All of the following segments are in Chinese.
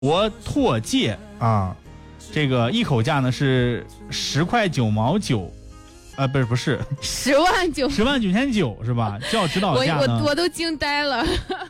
国拓界啊，这个一口价呢是10块9毛9，不是10万9千9是吧？叫指导价呢， 我都惊呆了。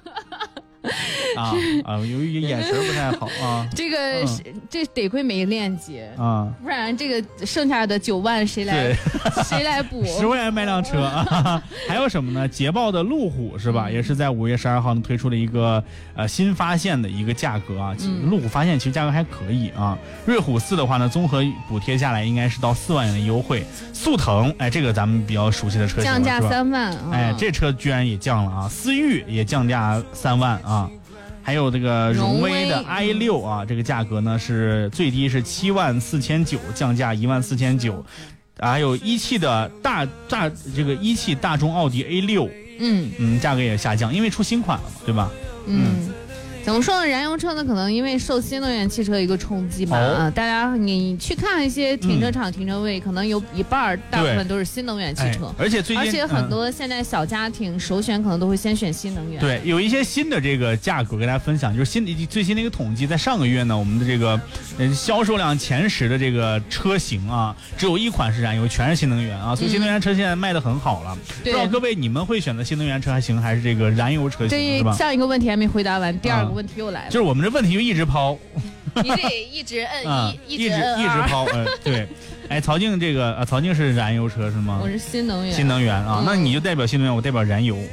由于眼神不太好啊， 这得亏没链接啊， 不然这个剩下的9万谁来补 ？10块钱买辆车啊！还有什么呢？捷豹的路虎是吧？也是在5月12号呢推出了一个新发现的一个价格啊。路虎发现其实价格还可以啊。瑞虎4的话呢，综合补贴下来应该是到4万元的优惠。速腾，这个咱们比较熟悉的车型降价3万， 这车居然也降了啊！思域也降价3万啊。还有这个荣威的 i6啊，这个价格呢是最低是74900，降价14900。还有一汽的一汽大众奥迪 A6，价格也下降，因为出新款了嘛，对吧？ 怎么说呢？燃油车呢，可能因为受新能源汽车一个冲击吧，大家你去看一些停车场停车位，可能有一半大部分都是新能源汽车， 而且很多现在小家庭首选可能都会先选新能源。 对，有一些新的这个价格跟大家分享，就是最新的一个统计，在上个月呢，我们的这个销售量前10的这个车型啊，只有1款是燃油，全是新能源啊，所以新能源车现在卖的很好了。不知道各位你们会选择新能源车还是这个燃油车型是吧？ 上一个问题还没回答完，第二个问题又来了， 就是我们这问题就一直抛， 你得一直摁一直抛，对，曹静曹静是燃油车是吗？ 我是新能源啊，那你就代表新能源，我代表燃油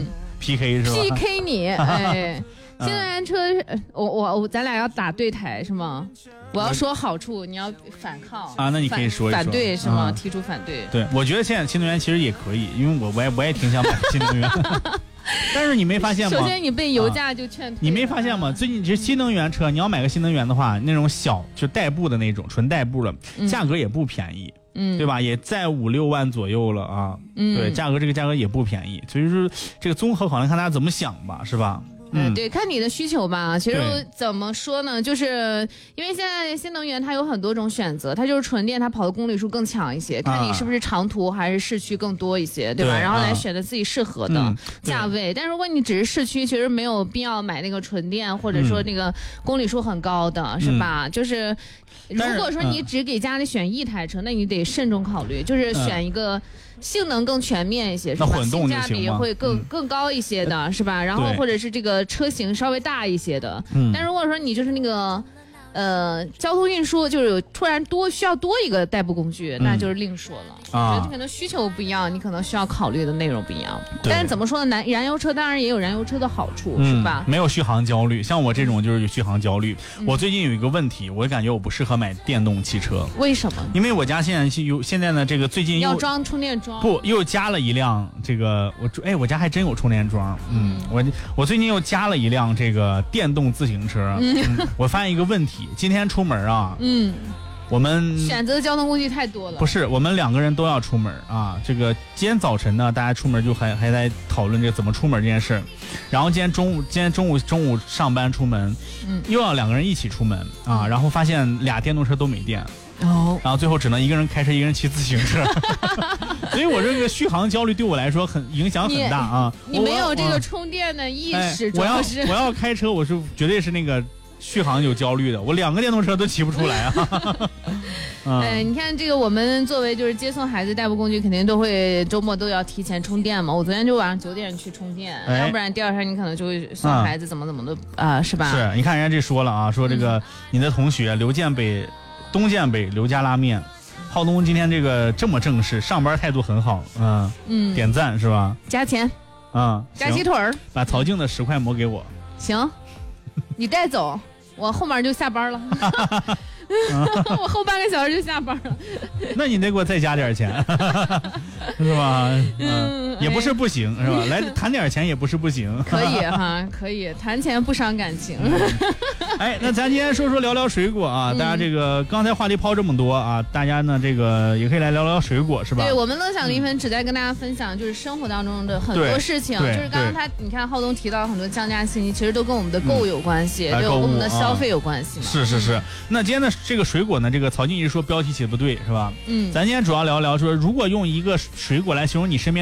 ，PK 是吧 ？PK 你，新能源车，咱俩要打对台是吗？我要说好处，你要反抗啊，那你可以说一说反对是吗？提出反对。 对，我觉得现在新能源其实也可以，因为我也挺想买新能源。但是你没发现吗？ 首先你被油价就劝退， 你没发现吗？最近其实新能源车，你要买个新能源的话，那种小就代步的那种纯代步的，价格也不便宜，对吧？也在5、6万左右了啊。对，这个价格也不便宜，所以说这个综合考虑看大家怎么想吧，是吧？ 对，看你的需求吧。其实怎么说呢，就是因为现在新能源它有很多种选择，它就是纯电，它跑的公里数更强一些，看你是不是长途还是市区更多一些，对吧？然后来选择自己适合的价位。但如果你只是市区，其实没有必要买那个纯电，或者说那个公里数很高的，是吧？就是如果说你只给家里选一台车，那你得慎重考虑，就是选一个性能更全面一些，是吧？性价比会更高一些的，是吧？然后或者是这个车型稍微大一些的。但如果说你就是那个交通运输，就是突然需要多一个代步工具，那就是另说了。我觉得可能需求不一样，你可能需要考虑的内容不一样。但是怎么说呢？燃油车当然也有燃油车的好处，是吧？ 没有续航焦虑，像我这种就是有续航焦虑。我最近有一个问题，我感觉我不适合买电动汽车。 为什么？ 因为我家现在呢，这个最近要装充电桩， 又加了一辆这个我家还真有充电桩。我最近又加了一辆这个电动自行车。我发现一个问题，今天出门啊，我们选择的交通工具太多了。 不是，我们2个人都要出门啊。这个今天早晨呢，大家出门就还在讨论这个怎么出门这件事。然后今天中午上班出门，又要2个人一起出门啊。然后发现俩电动车都没电。然后最后只能一个人开车，一个人骑自行车。所以我这个续航焦虑对我来说影响很大啊。 你没有这个充电的意识， 我要开车，我是绝对是那个续航有焦虑的，我2个电动车都骑不出来啊。 你看这个，我们作为就是接送孩子代步工具，肯定都会周末都要提前充电嘛。我昨天就晚上9点去充电，要不然第2天你可能就会送孩子怎么的是吧？是， 你看人家这说了啊，说这个你的同学东建北刘家拉面，浩东今天这个这么正式，上班态度很好，点赞是吧？ 加钱，加鸡腿儿， 把曹静的10块馍给我， 行，你带走。我后面就下班了，我后半个小时就下班了。 那你得给我再加点钱，是吧？也不是不行，是吧？来谈点钱也不是不行。 可以哈，可以谈钱不伤感情。 那咱今天聊聊水果啊，大家这个刚才话题抛这么多啊，大家呢这个也可以来聊聊水果，是吧？ 对，我们乐享临盆只在跟大家分享就是生活当中的很多事情，就是刚刚你看浩东提到很多降价信息，其实都跟我们的购物有关系，对，跟我们的消费有关系嘛。 是。那今天的这个水果呢，这个曹静一直说标题写的不对，是吧？咱今天主要聊聊说，如果用一个水果来形容你身边的某个人。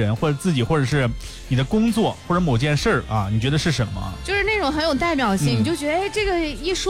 人或者自己或者是你的工作或者某件事儿啊，你觉得是什么？ 就是那种很有代表性，你就觉得哎，这个一说